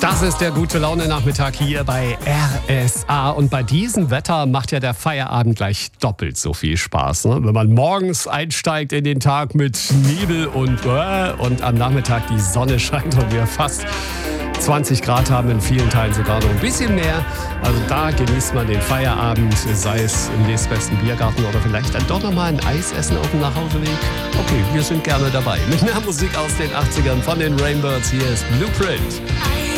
Das ist der gute Laune-Nachmittag hier bei RSA. Und bei diesem Wetter macht ja der Feierabend gleich doppelt so viel Spaß. Ne? Wenn man morgens einsteigt in den Tag mit Nebel und am Nachmittag die Sonne scheint und wir fast 20 Grad haben, in vielen Teilen sogar noch ein bisschen mehr. Also da genießt man den Feierabend, sei es im nächstbesten Biergarten oder vielleicht dann doch nochmal ein Eis essen auf dem Nachhauseweg. Okay, wir sind gerne dabei. Mit mehr Musik aus den 80ern von den Rainbirds. Hier ist Blueprint.